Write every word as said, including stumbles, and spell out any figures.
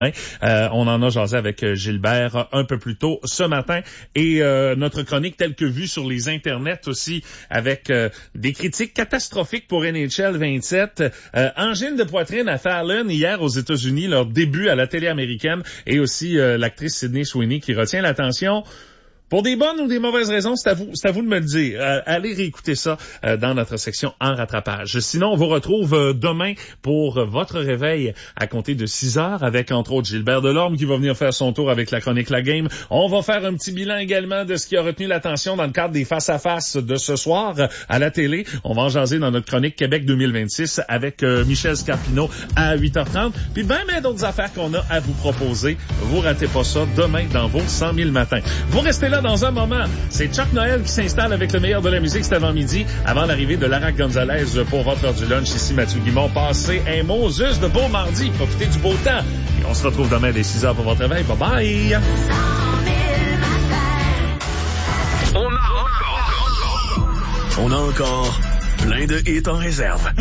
Euh, on en a jasé avec Gilbert un peu plus tôt ce matin et euh, notre chronique telle que vue sur les internets aussi avec euh, des critiques catastrophiques pour N H L vingt-sept. Euh, angine de poitrine à Fallon hier aux États-Unis, leur début à la télé américaine et aussi euh, l'actrice Sydney Sweeney qui retient l'attention. Pour des bonnes ou des mauvaises raisons, c'est à vous, c'est à vous de me le dire. Euh, allez réécouter ça euh, dans notre section en rattrapage. Sinon, on vous retrouve euh, demain pour euh, votre réveil à compter de six heures avec, entre autres, Gilbert Delorme qui va venir faire son tour avec la chronique La Game. On va faire un petit bilan également de ce qui a retenu l'attention dans le cadre des face-à-face de ce soir euh, à la télé. On va en jaser dans notre chronique Québec deux mille vingt-six avec euh, Michel Scarpino à huit heures trente. Puis ben, ben d'autres affaires qu'on a à vous proposer. Vous ratez pas ça demain dans vos cent mille matins. Vous restez là dans un moment. C'est Chuck Noël qui s'installe avec le meilleur de la musique cet avant-midi, avant l'arrivée de Lara Gonzalez pour votre heure du lunch. Ici Mathieu Guimond. Passez un Moses de beau mardi. Profitez du beau temps. Et on se retrouve demain dès six heures pour votre réveil. Bye bye! On a encore, on a encore plein de hits en réserve.